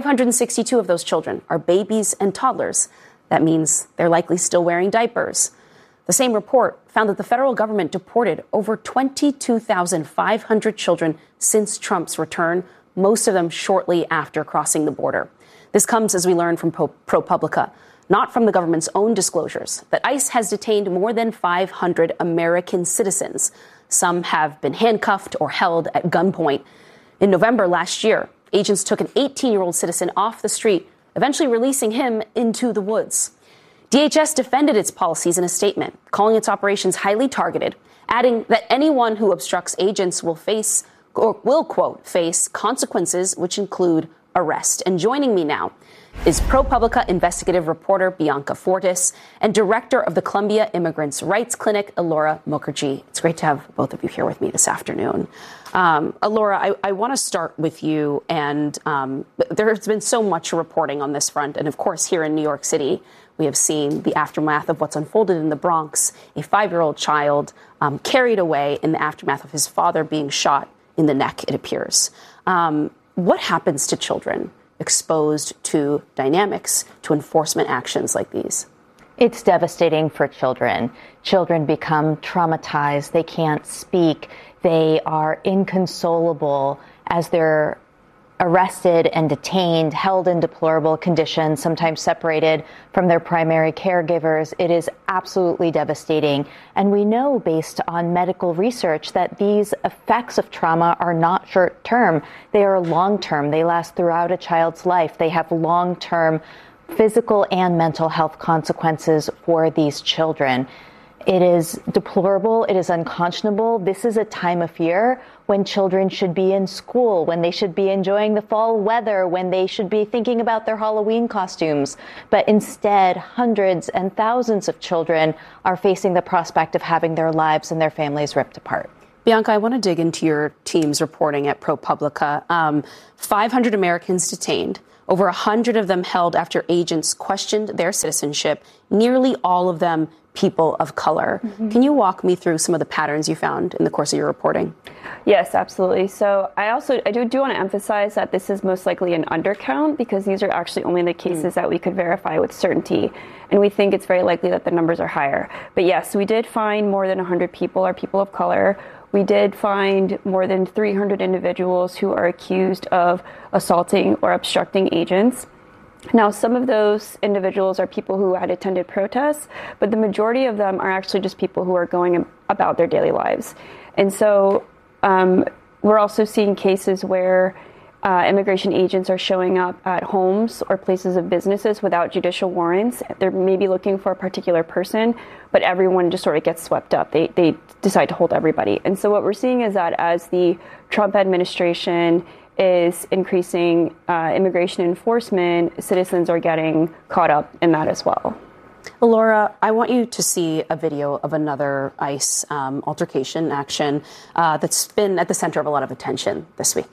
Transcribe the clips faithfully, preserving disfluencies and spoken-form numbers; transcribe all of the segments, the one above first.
hundred sixty-two of those children are babies and toddlers. That means they're likely still wearing diapers. The same report found that the federal government deported over twenty-two thousand five hundred children since Trump's return, most of them shortly after crossing the border. This comes, as we learned from ProPublica, not from the government's own disclosures, that ICE has detained more than five hundred American citizens. Some have been handcuffed or held at gunpoint. In November last year, agents took an eighteen-year-old citizen off the street, eventually releasing him into the woods. D H S defended its policies in a statement, calling its operations highly targeted, adding that anyone who obstructs agents will face, or will, quote, face consequences which include arrest. And joining me now is ProPublica investigative reporter Bianca Fortis and director of the Columbia Immigrants' Rights Clinic, Alora Mukherjee. It's great to have both of you here with me this afternoon. Um, Alora, I, I want to start with you. And um, there has been so much reporting on this front. And of course, here in New York City, we have seen the aftermath of what's unfolded in the Bronx, a five-year-old child um, carried away in the aftermath of his father being shot in the neck, it appears. Um, what happens to children exposed to dynamics, to enforcement actions like these? It's devastating for children. Children become traumatized. They can't speak. They are inconsolable as they're arrested and detained, held in deplorable conditions, sometimes separated from their primary caregivers. It is absolutely devastating. And we know, based on medical research, that these effects of trauma are not short term. They are long term. They last throughout a child's life. They have long term physical and mental health consequences for these children. It is deplorable. It is unconscionable. This is a time of year when children should be in school, when they should be enjoying the fall weather, when they should be thinking about their Halloween costumes. But instead, hundreds and thousands of children are facing the prospect of having their lives and their families ripped apart. Bianca, I want to dig into your team's reporting at ProPublica. Um, five hundred Americans detained, over one hundred of them held after agents questioned their citizenship, nearly all of them people of color. Mm-hmm. Can you walk me through some of the patterns you found in the course of your reporting? Yes, absolutely. So I also I do, do want to emphasize that this is most likely an undercount because these are actually only the cases mm. that we could verify with certainty. And we think it's very likely that the numbers are higher. But yes, we did find more than one hundred people are people of color. We did find more than three hundred individuals who are accused of assaulting or obstructing agents. Now, some of those individuals are people who had attended protests, but the majority of them are actually just people who are going about their daily lives. And so um, we're also seeing cases where uh, immigration agents are showing up at homes or places of businesses without judicial warrants. They're maybe looking for a particular person, but everyone just sort of gets swept up. They, they decide to hold everybody. And so what we're seeing is that as the Trump administration is increasing uh, immigration enforcement, citizens are getting caught up in that as well. Alora, I want you to see a video of another ICE um, altercation action uh, that's been at the center of a lot of attention this week.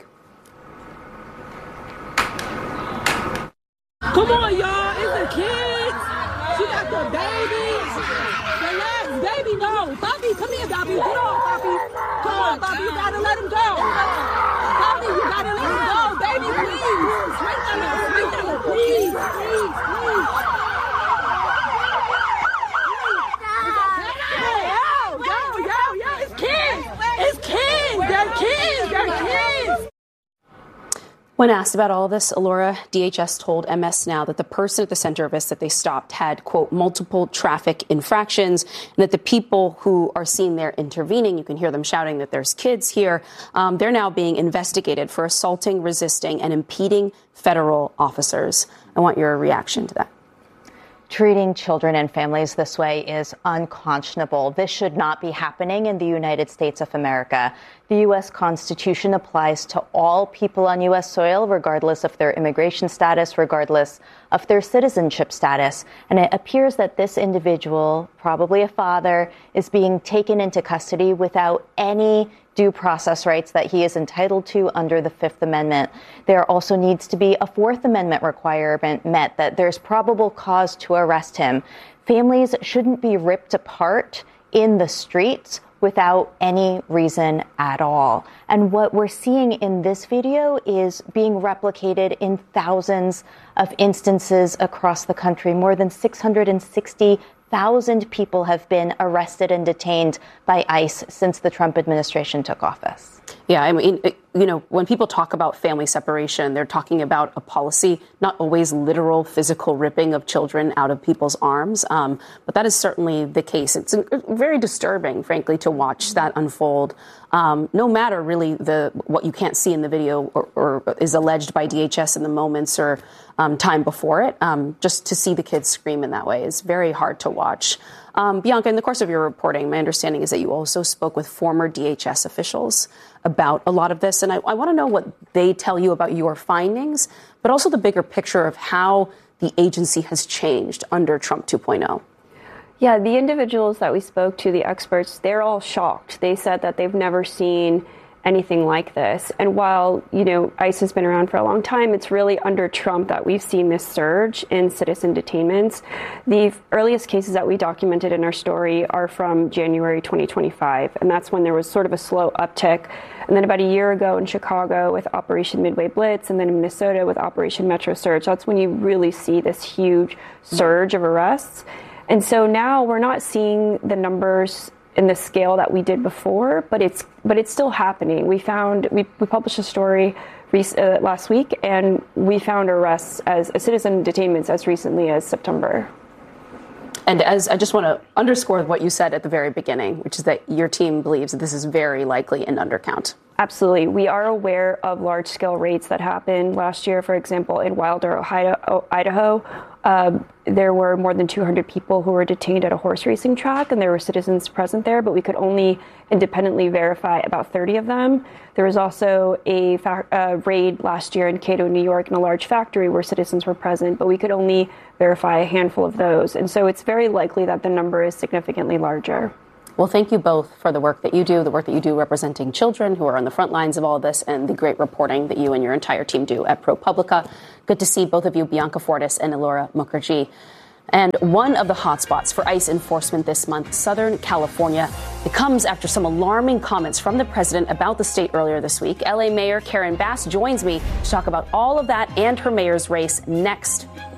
Come on, y'all. It's the kids. She got the baby. The last baby, no. Bobby, come here, Bobby. Get off, Bobby. Come on, Bobby. You gotta let him go. Bobby, you gotta let him go. Baby, please. Wait a minute. Wait a minute. Please, please, please. Yo, yo, yo, yo. It's kids. It's kids. They're kids. They're kids. When asked about all of this, Alora, D H S told M S Now that the person at the center of this that they stopped had, quote, multiple traffic infractions, and that the people who are seen there intervening, you can hear them shouting that there's kids here, um, they're now being investigated for assaulting, resisting, and impeding federal officers. I want your reaction to that. Treating children and families this way is unconscionable. This should not be happening in the United States of America. The U S Constitution applies to all people on U S soil, regardless of their immigration status, regardless of their citizenship status. And it appears that this individual, probably a father, is being taken into custody without any due process rights that he is entitled to under the Fifth Amendment. There also needs to be a Fourth Amendment requirement met that there's probable cause to arrest him. Families shouldn't be ripped apart in the streets without any reason at all. And what we're seeing in this video is being replicated in thousands of instances across the country. More than six hundred sixty thousand people have been arrested and detained by ICE since the Trump administration took office. Yeah, I mean, it, you know, when people talk about family separation, they're talking about a policy, not always literal physical ripping of children out of people's arms. Um, but that is certainly the case. It's very disturbing, frankly, to watch that unfold. Um, no matter really the what you can't see in the video or, or is alleged by D H S in the moments or um, time before it, um, just to see the kids scream in that way is very hard to watch. Um, Bianca, in the course of your reporting, my understanding is that you also spoke with former D H S officials about a lot of this. And I, I want to know what they tell you about your findings, but also the bigger picture of how the agency has changed under Trump two point oh. Yeah, the individuals that we spoke to, the experts, they're all shocked. They said that they've never seen anything like this. And while, you know, ICE has been around for a long time, it's really under Trump that we've seen this surge in citizen detainments. The earliest cases that we documented in our story are from January twenty twenty-five, and that's when there was sort of a slow uptick. And then about a year ago in Chicago with Operation Midway Blitz, and then in Minnesota with Operation Metro Surge, that's when you really see this huge surge of arrests. And so now we're not seeing the numbers in the scale that we did before, but it's but it's still happening. We found we, we published a story rec- uh, last week, and we found arrests as uh, citizen detainments as recently as September. And as I just want to underscore what you said at the very beginning, which is that your team believes that this is very likely an undercount. Absolutely. We are aware of large-scale raids that happened last year. For example, in Wilder, Ohio, Idaho, uh, there were more than two hundred people who were detained at a horse racing track, and there were citizens present there, but we could only independently verify about thirty of them. There was also a fa- uh, raid last year in Cato, New York, in a large factory where citizens were present, but we could only verify a handful of those. And so it's very likely that the number is significantly larger. Well, thank you both for the work that you do, the work that you do representing children who are on the front lines of all of this, and the great reporting that you and your entire team do at ProPublica. Good to see both of you, Bianca Fortis and Elora Mukherjee. And one of the hotspots for ICE enforcement this month, Southern California. It comes after some alarming comments from the president about the state earlier this week. L A Mayor Karen Bass joins me to talk about all of that and her mayor's race next.